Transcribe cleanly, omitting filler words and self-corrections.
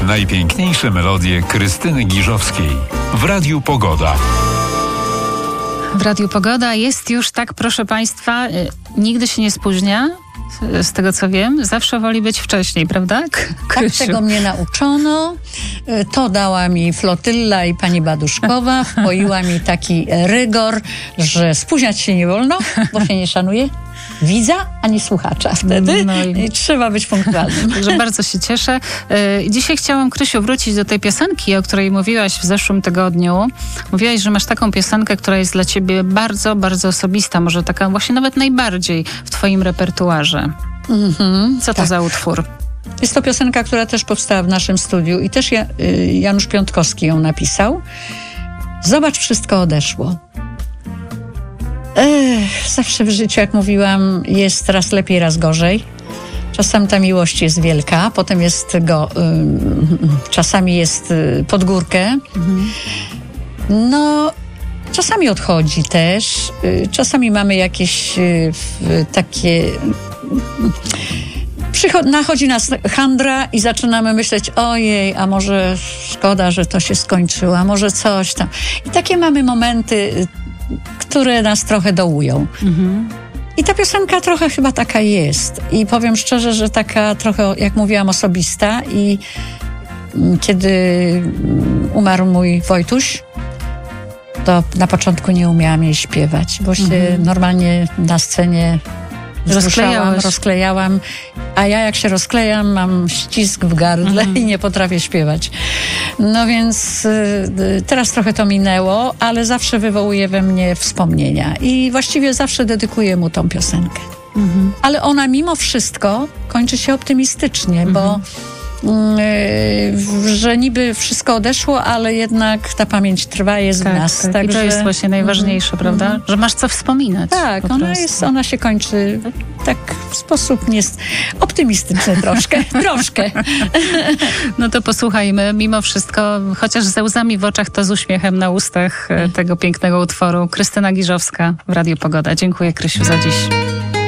najpiękniejsze melodie Krystyny Giżowskiej w Radiu Pogoda. W Radiu Pogoda jest już tak, proszę Państwa, nigdy się nie spóźnia, z tego co wiem. Zawsze woli być wcześniej, prawda? Tak, tego mnie nauczono. To dała mi Flotylla i pani Baduszkowa. Wpoiła mi taki rygor, że spóźniać się nie wolno, bo się nie szanuje widza ani słuchacza wtedy. No i trzeba być punktualnym. Także bardzo się cieszę. Dzisiaj chciałam, Krysiu, wrócić do tej piosenki, o której mówiłaś w zeszłym tygodniu. Mówiłaś, że masz taką piosenkę, która jest dla ciebie bardzo, bardzo osobista. Może taka właśnie nawet najbardziej w twoim repertuarze. Co to za utwór? Jest to piosenka, która też powstała w naszym studiu i też Janusz Piątkowski ją napisał. Zobacz, wszystko odeszło. Zawsze w życiu, jak mówiłam, jest raz lepiej, raz gorzej. Czasami ta miłość jest wielka, potem jest czasami jest pod górkę. No, czasami odchodzi też. Czasami mamy jakieś takie... Nachodzi nas handra i zaczynamy myśleć, ojej, a może szkoda, że to się skończyło, a może coś tam. I takie mamy momenty, które nas trochę dołują. I ta piosenka trochę chyba taka jest. I powiem szczerze, że taka trochę, jak mówiłam, osobista. I kiedy umarł mój Wojtuś, to na początku nie umiałam jej śpiewać, bo się normalnie na scenie rozklejałam, a ja jak się rozklejam, mam ścisk w gardle i nie potrafię śpiewać. No więc teraz trochę to minęło, ale zawsze wywołuje we mnie wspomnienia i właściwie zawsze dedykuję mu tą piosenkę. Ale ona mimo wszystko kończy się optymistycznie, bo że niby wszystko odeszło, ale jednak ta pamięć trwa, jest w nas. Tak. Także... I to jest właśnie najważniejsze, prawda? Że masz co wspominać. Tak, ona się kończy tak w sposób optymistyczny troszkę. No to posłuchajmy, mimo wszystko, chociaż ze łzami w oczach, to z uśmiechem na ustach tego pięknego utworu. Krystyna Giżowska w Radiu Pogoda. Dziękuję, Krysiu, za dziś.